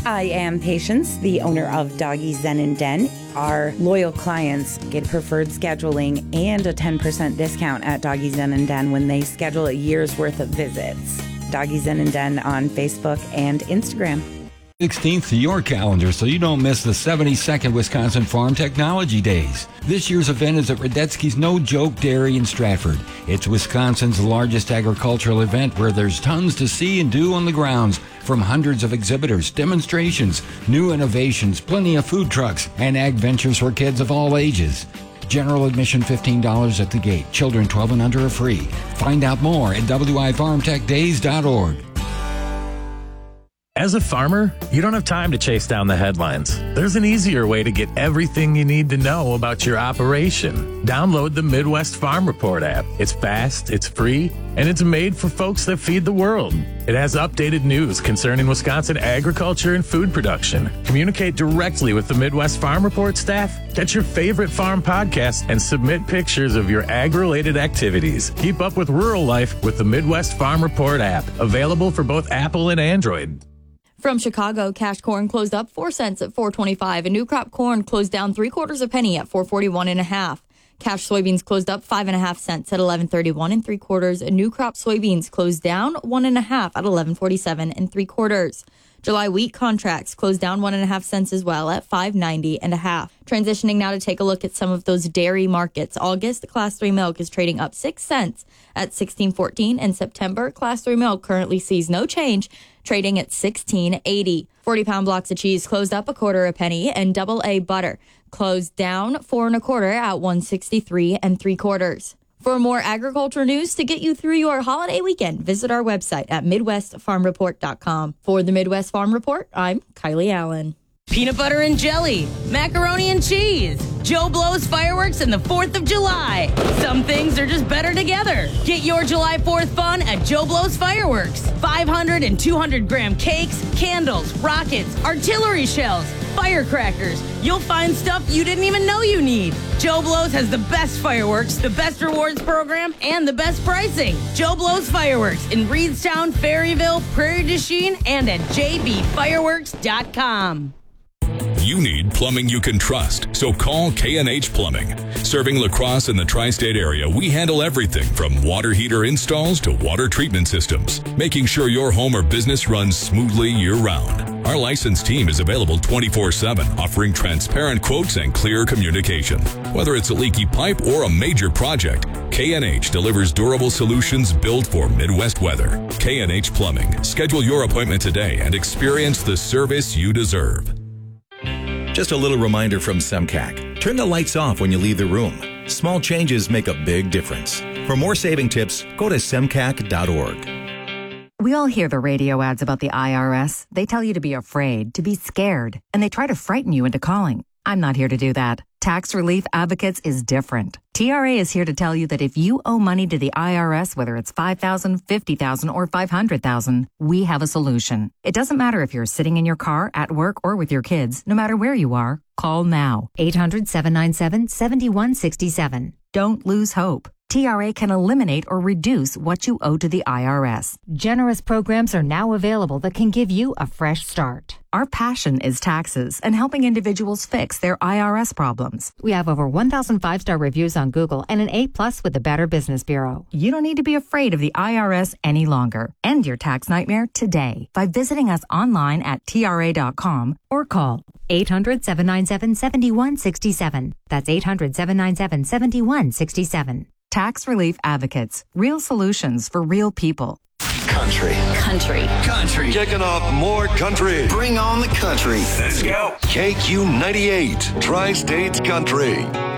I am Patience, the owner of Doggy Zen and Den. Our loyal clients get preferred scheduling and a 10% discount at Doggy Zen and Den when they schedule a year's worth of visits. Doggy Zen and Den on Facebook and Instagram. 16th to your calendar so you don't miss the 72nd Wisconsin Farm Technology Days. This year's event is at Radetzky's No Joke Dairy in Stratford. It's Wisconsin's largest agricultural event where there's tons to see and do on the grounds, from hundreds of exhibitors, demonstrations, new innovations, plenty of food trucks, and ag ventures for kids of all ages. General admission $15 at the gate. Children 12 and under are free. Find out more at wifarmtechdays.org. As a farmer, you don't have time to chase down the headlines. There's an easier way to get everything you need to know about your operation. Download the Midwest Farm Report app. It's fast, it's free, and it's made for folks that feed the world. It has updated news concerning Wisconsin agriculture and food production. Communicate directly with the Midwest Farm Report staff, get your favorite farm podcasts, and submit pictures of your ag-related activities. Keep up with rural life with the Midwest Farm Report app, available for both Apple and Android. From Chicago, cash corn closed up 4 cents at $4.25, and new crop corn closed down 3/4 penny at $4.41 1/2. Cash soybeans closed up 5 1/2 cents at $11.31 3/4, and new crop soybeans closed down 1 1/2 at $11.47 3/4. July wheat contracts closed down 1 1/2 cents as well at $5.90 1/2. Transitioning now to take a look at some of those dairy markets. August, Class 3 milk is trading up 6 cents at $16.14, and September, Class 3 milk currently sees no change, trading at $16.80. 40-pound blocks of cheese closed up 1/4 penny, and Double A butter closed down 4 1/4 at $1.63 3/4. For more agriculture news to get you through your holiday weekend, visit our website at MidwestFarmReport.com. For the Midwest Farm Report, I'm Kylie Allen. Peanut butter and jelly, macaroni and cheese, Joe Blow's fireworks, and the 4th of July. Some things are just better together. Get your July 4th fun at Joe Blow's Fireworks. 500 and 200-gram cakes, candles, rockets, artillery shells, firecrackers. You'll find stuff you didn't even know you need. Joe Blow's has the best fireworks, the best rewards program, and the best pricing. Joe Blow's Fireworks in Reedstown, Ferryville, Prairie du Chien, and at jbfireworks.com. You need plumbing you can trust, so call K&H Plumbing. Serving La Crosse and the tri-state area, we handle everything from water heater installs to water treatment systems, making sure your home or business runs smoothly year-round. Our licensed team is available 24/7, offering transparent quotes and clear communication. Whether it's a leaky pipe or a major project, K&H delivers durable solutions built for Midwest weather. K&H Plumbing. Schedule your appointment today and experience the service you deserve. Just a little reminder from SEMCAC. Turn the lights off when you leave the room. Small changes make a big difference. For more saving tips, go to semcac.org. We all hear the radio ads about the IRS. They tell you to be afraid, to be scared, and they try to frighten you into calling. I'm not here to do that. Tax Relief Advocates is different. TRA is here to tell you that if you owe money to the IRS, whether it's $5,000, $50,000, or $500,000, we have a solution. It doesn't matter if you're sitting in your car, at work, or with your kids. No matter where you are, call now. 800-797-7167. Don't lose hope. TRA can eliminate or reduce what you owe to the IRS. Generous programs are now available that can give you a fresh start. Our passion is taxes and helping individuals fix their IRS problems. We have over 1,000 5-star reviews on Google and an A+ with the Better Business Bureau. You don't need to be afraid of the IRS any longer. End your tax nightmare today by visiting us online at TRA.com or call 800-797-7167. That's 800-797-7167. Tax Relief Advocates. Real solutions for real people. Country. Kicking off more country. Bring on the country. Let's go. KQ98, Tri-States Country.